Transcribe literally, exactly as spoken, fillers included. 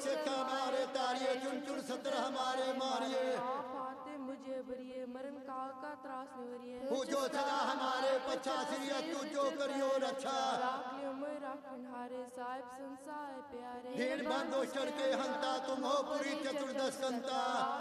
सिख हमारे तारिये चुन चुन सत्र हमारे मारिए आफाते मुझे भरिए मरण काल का त्रास निवरिए हो जो सदा हमारे पछा सिरिया तू जो करियो रक्षा राख लियो मैं राखन हारे साहिब संसार प्यारे ढेर बंदो चढ़ के हंता तुम हो पूरी चतुर्दश संता